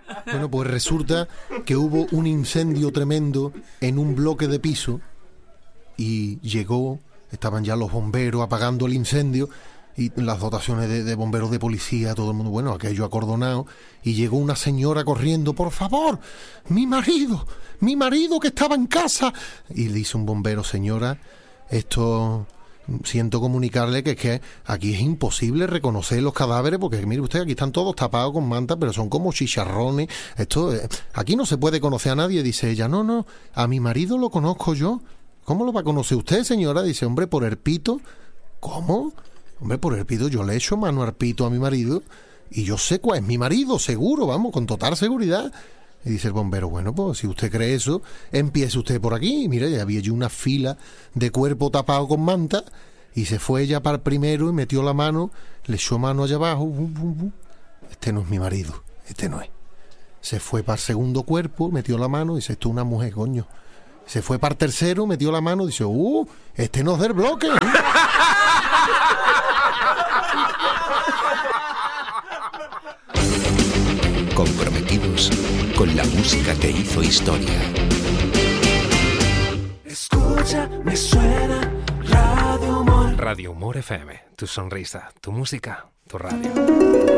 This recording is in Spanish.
Bueno, pues resulta que hubo un incendio tremendo en un bloque de piso y estaban ya los bomberos apagando el incendio y las dotaciones de bomberos, de policía, todo el mundo, bueno, aquello acordonado, y llegó una señora corriendo: por favor, mi marido que estaba en casa. Y le dice un bombero: señora, siento comunicarle que es que aquí es imposible reconocer los cadáveres, porque mire usted, aquí están todos tapados con manta, pero son como chicharrones, aquí no se puede conocer a nadie. Dice ella: no, a mi marido lo conozco yo. ¿Cómo lo va a conocer usted, señora? Dice: hombre, por el pito. ¿Cómo? Hombre, por el pito, yo le echo mano al pito a mi marido y yo sé cuál es mi marido, seguro, vamos, con total seguridad. Y dice el bombero: bueno, pues si usted cree eso, empiece usted por aquí. Y mira, ya había allí una fila de cuerpo tapado con manta, y se fue ella para el primero y metió la mano, le echó mano allá abajo. Este no es mi marido, este no es. Se fue para el segundo cuerpo, metió la mano y dice: esto es una mujer, coño. Se fue para el tercero, metió la mano y dice: este no es del bloque. Comprometidos con la música que hizo historia. Escucha, me suena Radio Humor. Radio Humor FM, tu sonrisa, tu música, tu radio.